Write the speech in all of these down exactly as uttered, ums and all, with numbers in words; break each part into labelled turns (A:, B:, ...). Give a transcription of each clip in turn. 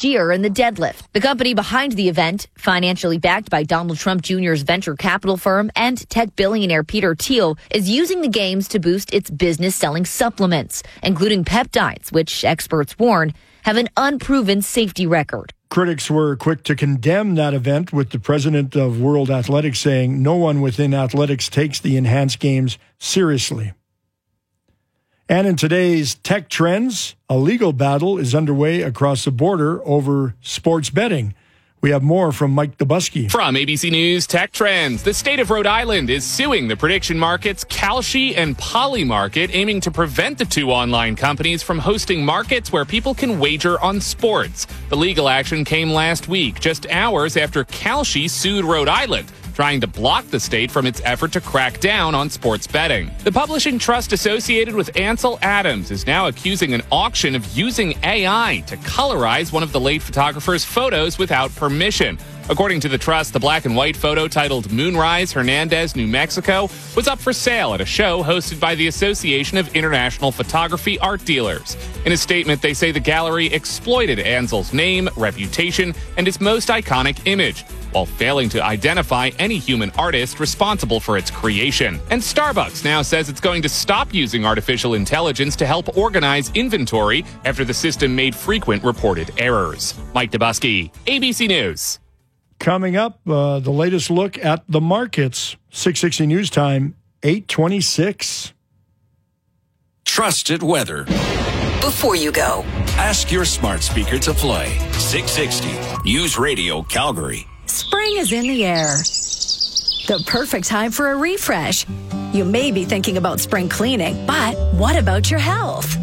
A: year in the deadlift. The company behind the event, financially backed by Donald Trump Junior's venture capital firm and tech billionaire Peter Thiel, is using the games to boost its business selling supplements, including peptides, which experts warn have an unproven safety record.
B: Critics were quick to condemn that event, with the president of World Athletics saying no one within athletics takes the enhanced games seriously. And in today's tech trends, a legal battle is underway across the border over sports betting. We have more from Mike Dubusky.
C: From A B C News Tech Trends, the state of Rhode Island is suing the prediction markets Kalshi and Polymarket, aiming to prevent the two online companies from hosting markets where people can wager on sports. The legal action came last week, just hours after Kalshi sued Rhode Island, trying to block the state from its effort to crack down on sports betting. The publishing trust associated with Ansel Adams is now accusing an auction of using A I to colorize one of the late photographer's photos without permission. According to the trust, the black and white photo titled Moonrise, Hernandez, New Mexico, was up for sale at a show hosted by the Association of International Photography Art Dealers. In a statement, they say the gallery exploited Ansel's name, reputation, and his most iconic image, while failing to identify any human artist responsible for its creation. And Starbucks now says it's going to stop using artificial intelligence to help organize inventory after the system made frequent reported errors. Mike Dubusky, A B C News.
B: Coming up, uh, the latest look at the markets. six sixty News Time, eight twenty-six.
D: Trusted weather.
E: Before you go,
D: ask your smart speaker to play six sixty News Radio Calgary.
F: Spring is in the air. The perfect time for a refresh. You may be thinking about spring cleaning, but what about your health?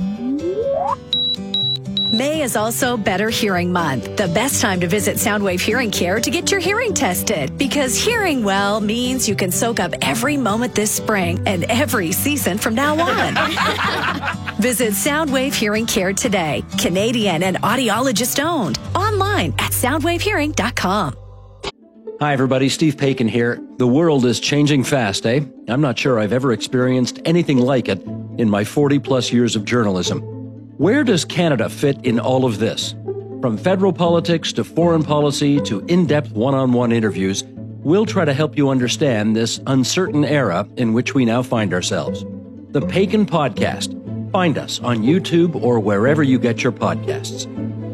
F: May is also Better Hearing Month, the best time to visit Soundwave Hearing Care to get your hearing tested. Because hearing well means you can soak up every moment this spring and every season from now on. Visit Soundwave Hearing Care today. Canadian and audiologist owned. Online at soundwave hearing dot com.
G: Hi, everybody. Steve Paikin here. The world is changing fast, eh? I'm not sure I've ever experienced anything like it in my forty-plus years of journalism. Where does Canada fit in all of this? From federal politics to foreign policy to in-depth one-on-one interviews, we'll try to help you understand this uncertain era in which we now find ourselves. The Paikin Podcast. Find us on YouTube or wherever you get your podcasts.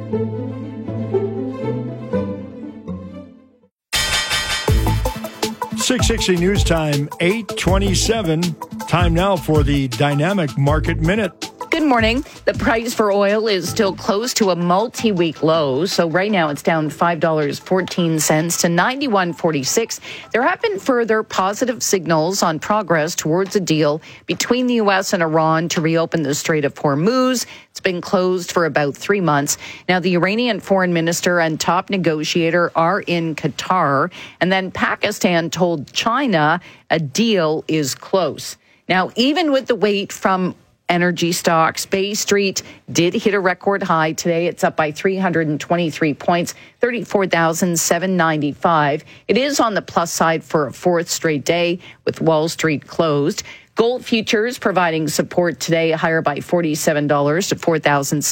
B: six sixty News Time, eight twenty-seven. Time now for the Dynamic Market Minute.
H: Good morning. The price for oil is still close to a multi-week low. So right now it's down five dollars and fourteen cents to ninety-one forty-six. There have been further positive signals on progress towards a deal between the U S and Iran to reopen the Strait of Hormuz. It's been closed for about three months. Now, the Iranian foreign minister and top negotiator are in Qatar. And then Pakistan told China a deal is close. Now, even with the weight from energy stocks, Bay Street did hit a record high today. It's up by three hundred twenty-three points, thirty-four thousand seven hundred ninety-five. It is on the plus side for a fourth straight day with Wall Street closed. Gold futures providing support today, higher by forty-seven dollars to four thousand